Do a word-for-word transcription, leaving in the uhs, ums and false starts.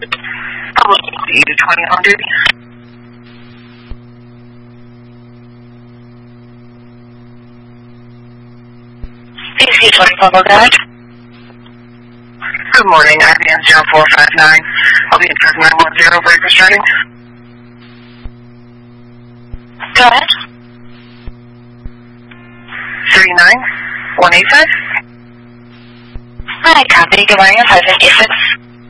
E to twenty on duty. D C twenty Purple Guide. Good morning, I B M zero four five nine. I'll be in truck nine one zero, breaker starting. Go ahead. three nine one eight five. Hi, copy. Good morning, I'm five fifty-six.